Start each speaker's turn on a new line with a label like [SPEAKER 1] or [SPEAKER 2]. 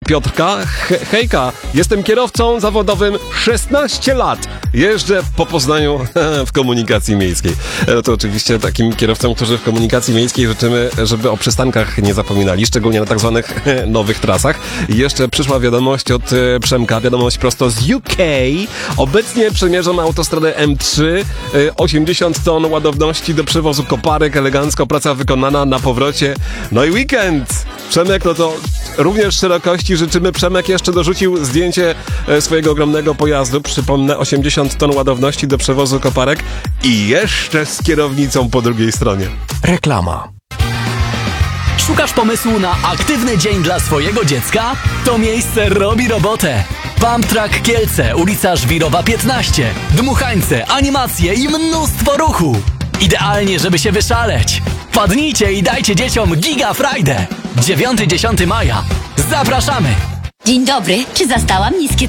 [SPEAKER 1] Piotrka. Hejka, jestem kierowcą zawodowym 16 lat. Jeżdżę po Poznaniu w komunikacji miejskiej. To oczywiście takim kierowcom, którzy w komunikacji miejskiej życzymy, żeby o przystankach nie zapominali, szczególnie na tak zwanych nowych trasach. I jeszcze przyszła wiadomość od Przemka, wiadomość prosto z UK. Obecnie przemierzam autostradę M3, 80 ton ładowności do przewozu koparek, elegancko praca wykonana na powrocie. No i weekend! Przemek, no to również szerokości życzymy. Przemek jeszcze dorzucił zdjęcie swojego ogromnego pojazdu. Przypomnę, 80 ton ładowności do przewozu koparek i jeszcze z kierownicą po drugiej stronie.
[SPEAKER 2] Reklama.
[SPEAKER 3] Szukasz pomysłu na aktywny dzień dla swojego dziecka? To miejsce robi robotę. Pump Track Kielce, ulica Żwirowa 15. Dmuchańce, animacje i mnóstwo ruchu. Idealnie, żeby się wyszaleć. Wpadnijcie i dajcie dzieciom Giga Friday. 9-10 maja. Zapraszamy!
[SPEAKER 4] Dzień dobry, czy zastałam niskie